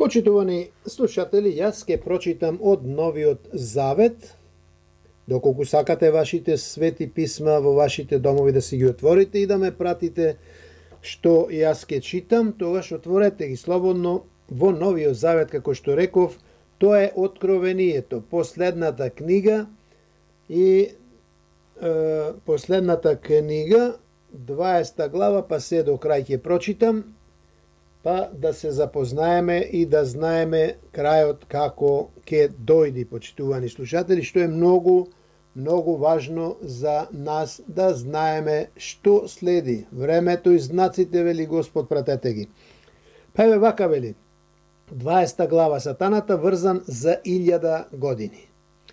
Почитувани слушатели, јас ќе прочитам од Новиот Завет. Доколку сакате вашите свети писма во вашите домови да си ги отворите и да ме пратите што јас ќе читам, тогаш отворете ги слободно во Новиот Завет, како што реков, тоа е Откровението, последната книга и последната книга, 20 глава, па се до крај ќе прочитам, па да се запознаеме и да знаеме крајот како ќе дојди, почитувани слушатели, што е многу важно за нас да знаеме што следи. Времето и знаците, вели Господ, пратете ги. Па еве вака вели, 20 глава, Сатаната врзан за 1000 години.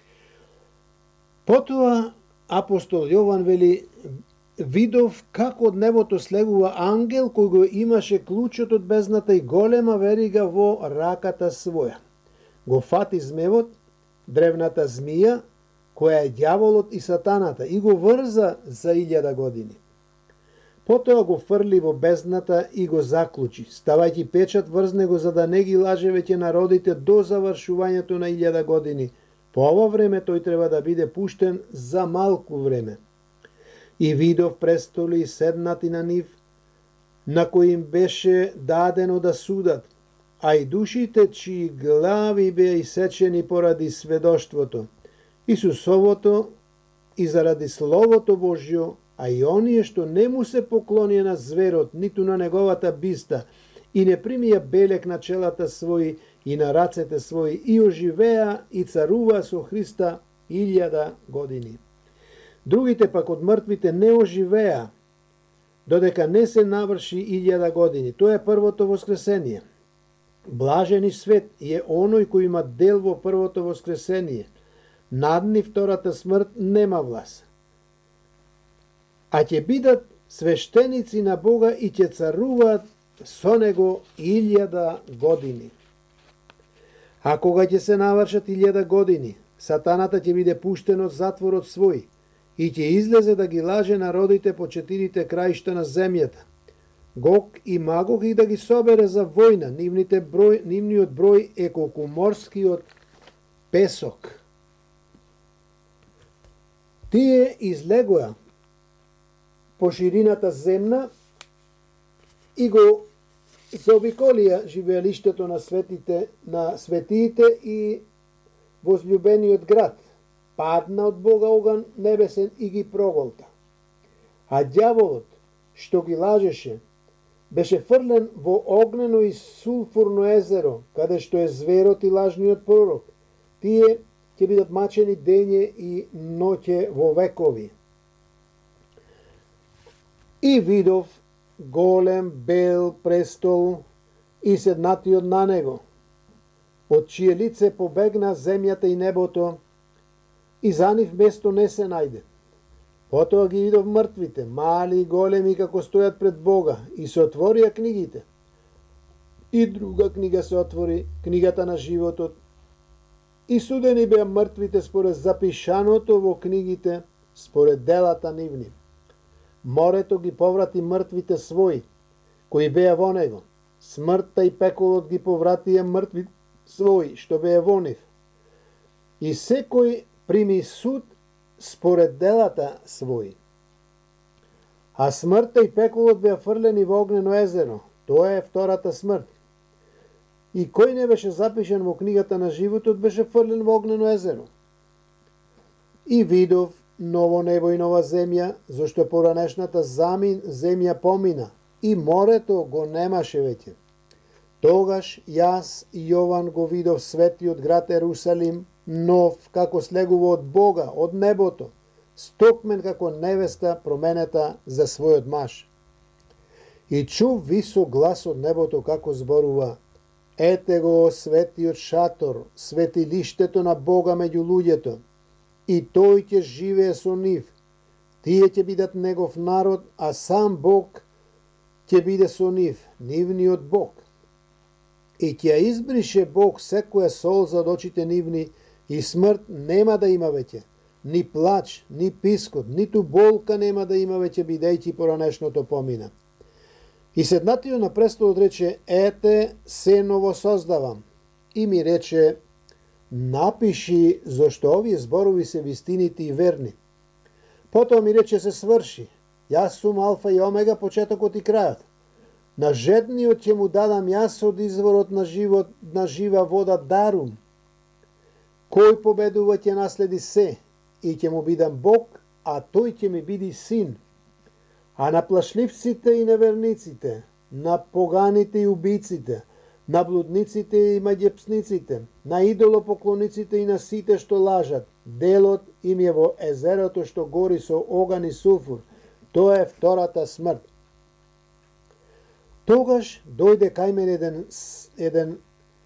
Потоа апостол Јован вели, видов како од небото слегува ангел кој го имаше клучот од бездната и голема верига во раката своја. Го фати змевот, древната змија, која е ѓаволот и сатаната, и го врза за 1000 години. Потоа го фрли во бездната и го заклучи. Ставајќи печат, врзне го за да не ги лаже веќе народите до завршувањето на 1000 години. По ова време тој треба да биде пуштен за малку време. И видов престоли седнати на нив, на кои им беше дадено да судат, а и душите чии глави беа исечени поради сведоштвото, Исусовото и заради Словото Божјо, а и оние што не му се поклонија на зверот, ниту на неговата биста, и не примија белек на челата своји и на рацете своји, и оживеа и царува со Христа 1000 години. Другите пак од мртвите не оживеа, додека не се наврши 1000 години. Тоа е првото воскресение. Блажен и свет е оној кој има дел во првото воскресение. Над нив втората смрт нема власт. А ќе бидат свештеници на Бога и ќе царуваат со него 1000 години. А кога ќе се навршат 1000 години, сатаната ќе биде пуштен од затворот свој и ќе излезе да ги лаже народите по 4 краишта на земјата. Гог и Магог и да ги собере за војна, нивниот број е колку морскиот песок. Тие излегоа по ширината земна и го заобиколија живеалиштето на светиите и возлюбениот град. Падна од Бога оган небесен и ги проголта. А ѓаволот, што ги лажеше, беше фрлен во огнено и сулфурно езеро, каде што е зверот и лажниот пророк. Тие ќе бидат мачени дење и ноќе во векови. И видов голем бел престол и седнатиот на него, од чие лице побегна земјата и небото, и за нив место не се најде. Потоа ги видов мртвите, мали и големи, како стојат пред Бога, и се отворија книгите. И друга книга се отвори, книгата на животот, и судени беа мртвите според запишаното во книгите, според делата нивни. Морето ги поврати мртвите своји, кои беа во него. Смртта и пеколот ги повратија мртви своји, што беа во нив. И секој прими суд според делата своји. А смртта и пеколот беа фрлени во огнено езеро. Тоа е втората смрт. И кој не беше запишан во книгата на животот, беше фрлен во огнено езеро. И видов ново небо и нова земја, зашто поранешната земја помина, и морето го немаше веќе. Тогаш јас и Јован го видов светиот град Ерусалим, нов, како слегува од Бога, од небото, стокмен како невеста променета за својот маж. И чув висок глас од небото како зборува: ете го светиот шатор, светилиштето на Бога меѓу луѓето, и тој ќе живее со нив. Тие ќе бидат негов народ, а сам Бог ќе биде со нив, нивниот Бог. И ќе избрише Бог секоја солза од очите нивни, и смрт нема да има веќе, ни плач, ни пискот, ниту болка нема да има веќе, бидејќи поранешното помина. И седнатиот на престолот рече: ете, се ново создавам. И ми рече: напиши зашто овие зборови се вистините и верни. Потоа ми рече: се сврши. Јас сум алфа и омега, почетокот и крајот. На жедниот ќе му дадам јас од изворот на живот, на жива вода дарум. Кој победува ќе наследи се, и ќе му бидам Бог, а тој ќе ми биде син. А на плашливците и неверниците, на поганите и убийците, на блудниците и маѓепсниците, на идолопоклониците и на сите што лажат, делот им е во езерото што гори со оган и сулфур. Тоа е втората смрт. Тогаш дојде кај мене еден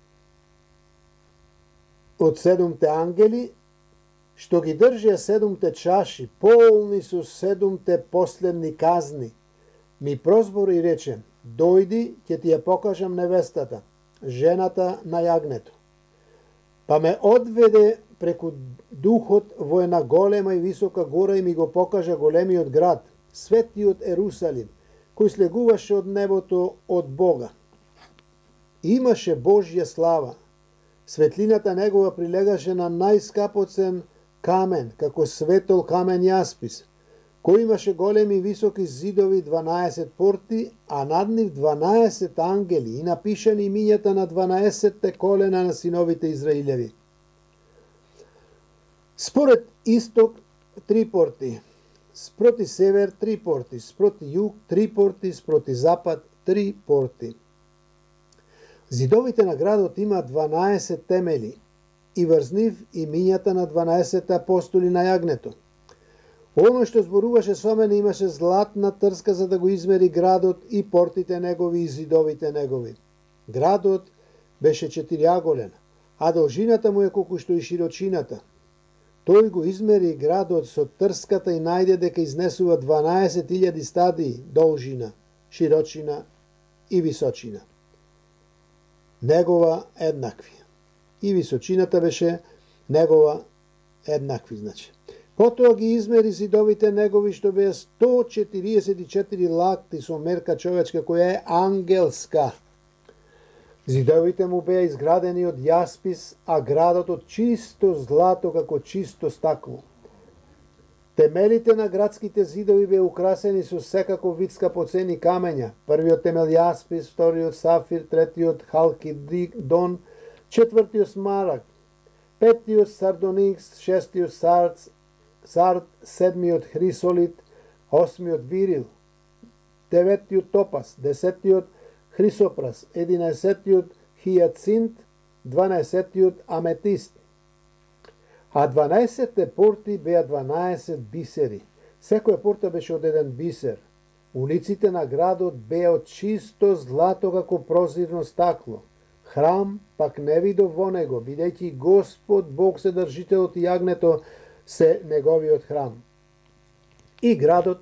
од седумте ангели, што ги држеа седумте чаши, полни со седумте последни казни. Ми прозбори и рече: дојди, ќе ти ја покажам невестата, жената на јагнето. Па ме одведе преку духот во една голема и висока гора и ми го покажа големиот град, светиот Ерусалим, кој слегуваше од небото од Бога. Имаше Божја слава. Светлината негова прилегаше на најскапоцен камен, како светол камен јаспис, кој имаше големи високи зидови, 12 порти, а над нив 12 ангели и напишани имињата на 12 колена на синовите Израилеви. Според исток 3 порти, спроти север 3 порти, спроти југ 3 порти, спроти запад 3 порти. Зидовите на градот има 12 темели и врз нив имињата на 12 апостоли на јагнето. Оној што зборуваше со мене имаше златна трска за да го измери градот и портите негови и зидовите негови. Градот беше четириаголен, а должината му е колку што и широчината. Тој го измери градот со трската и најде дека изнесува 12.000 стадии должина, широчина и височина. Негова еднакви. И височината беше негова еднакви, значи. Потоа ги измери зидовите негови, што беа 144 лакти со мерка човечка, која е ангелска. Зидовите му беа изградени од јаспис, а градот од чисто злато како чисто стакло. Темелите на градските зидови беа украсени со секако вид скапоцени камења. Првиот темел јаспис, вториот сафир, третиот халкидон, четвртиот смарагд, петтиот сардоникс, шестиот сард, седмиот хрисолит, осмиот вирил, деветиот топас, десетиот хрисопрас, 11-тиот хијацинт, 12-тиот аметист. А 12-те порти беа 12 бисери. Секоја порта беше од еден бисер. Улиците на градот беа од чисто злато како прозирно стакло. Храм пак не видов во него, бидејќи Господ Бог Седржителот и јагнето се неговиот храм. И градот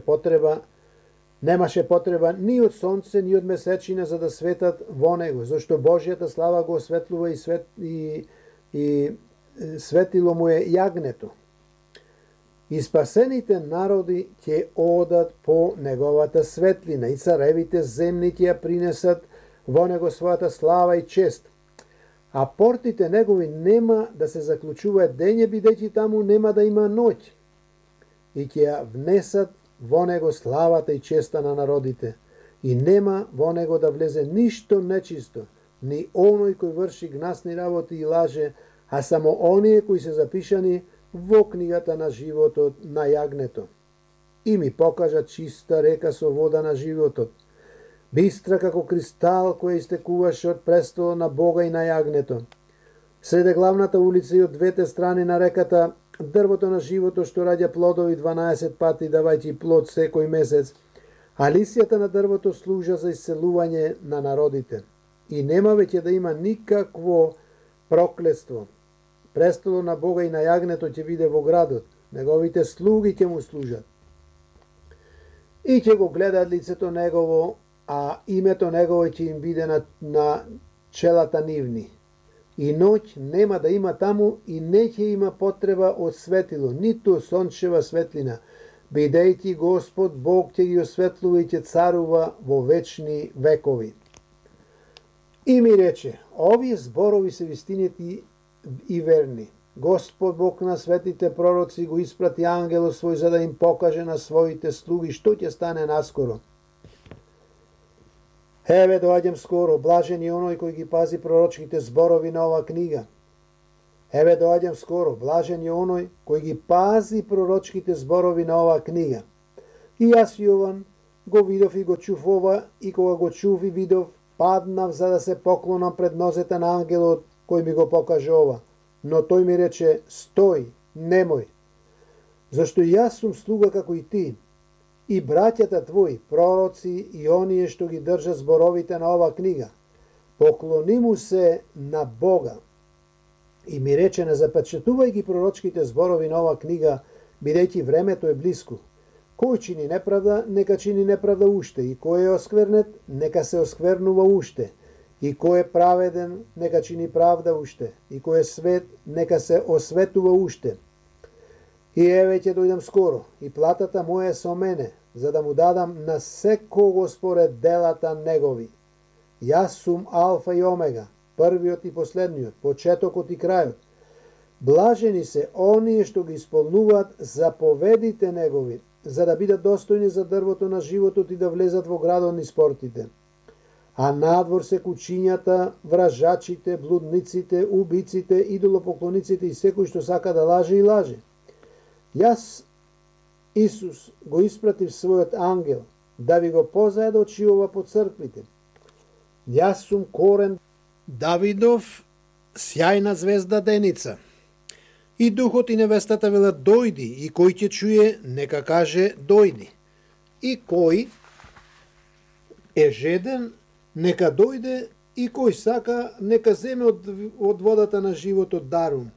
немаше потреба ни од сонце, ни од месечина за да светат во него, зашто Божјата слава го осветлува и светило му е јагнето. И спасените народи ќе одат по неговата светлина и царевите земни ќе ја принесат во него својата слава и чест. А портите негови нема да се заклучуваат дење, бидејќи таму нема да има ноќ. И ќе ја внесат во него славата и честа на народите. И нема во него да влезе ништо нечисто, ни оној кој врши гнасни работи и лаже, а само оние кои се запишани во книгата на животот на јагнето. И ми покажа чиста река со вода на животот, бистра како кристал која истекуваше од престолот на Бога и на јагнето. Среде главната улица и од двете страни на реката дрвото на животот што раѓа плодови 12 пати давајќи плод секој месец, а лисјата на дрвото служа за исцелување на народите. И нема веќе да има никакво проклетство. Престолот на Бога и на јагнето ќе биде во градот, неговите слуги ќе му служат. И ќе го гледаат лицето негово, а името негово ќе им биде на челата нивни. И ноќ нема да има таму и не ќе има потреба од светило, ниту сончева светлина, бидејќи Господ Бог ќе ги осветлува и ќе царува во вечни векови. И ми рече, овие зборови се вистинити и верни. Господ Бог на светите пророци го испрати ангелот свој за да им покаже на своите слуги што ќе стане наскоро. Еве доаѓам скоро, блажен е оној кој ги пази пророчките зборови на оваа книга. Еве доаѓам скоро, блажен е оној кој ги пази пророчките зборови на оваа книга. И јас, Јован, го видов и го чув ова, и кога го чув и видов, паднав за да се поклонам пред нозете на ангелот кој ми го покаже ова. Но тој ми рече, стој, немој, зашто јас сум слуга како и ти, и браќата твои, пророци и оние што ги држат зборовите на оваа книга. Поклони му се на Бога. И ми рече, не запечатувај ги пророчките зборови на оваа книга, бидејќи времето е блиско. Кој чини неправда, нека чини неправда уште, и кој е осквернет, нека се осквернува уште, и кој е праведен, нека чини правда уште, и кој е свет, нека се осветува уште. И еве ќе дојдам скоро, и платата моја е со мене, за да му дадам на секого според делата негови. Јас сум Алфа и Омега, првиот и последниот, почетокот и крајот. Блажени се оние што ги исполнуваат заповедите негови, за да бидат достојни за дрвото на животот и да влезат во градот низ портите. А надвор се кучињата, вражачите, блудниците, убиците, идолопоклониците и секој што сака да лаже и лаже. Јас, Исус, го испратив својот ангел да ви го позаеда очиова по црквите. Јас сум корен Давидов, сјајна звезда деница. И духот и невестата велат дојди, и кој ќе чуе, нека каже дојди. И кој е жеден, нека дојде, и кој сака, нека земе од водата на животот дарум.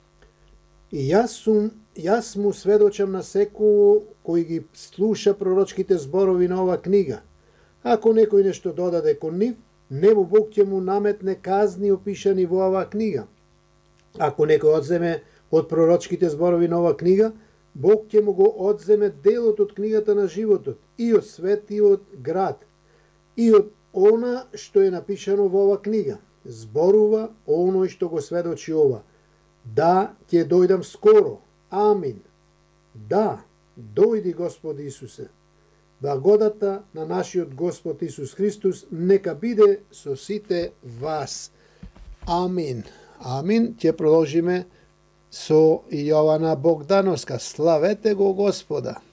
И јас му сведочам на секој кој ги слуша пророчките зборови на оваа книга. Ако некој нешто додаде кон нив, нему Бог ќе му наметне казни опишани во оваа книга. Ако некој одземе од пророчките зборови на оваа книга, Бог ќе му го одземе делот од книгата на животот, и од светиот град, и од она што е напишано во оваа книга. Зборува оној што го сведочи ова. Да, ќе дојдам скоро. Амин. Да, дојди Господи Исусе. Благодата на нашиот Господ Исус Христос нека биде со сите вас. Амин. Амин. Ќе продолжиме со Јована Богдановска. Славете го Господа.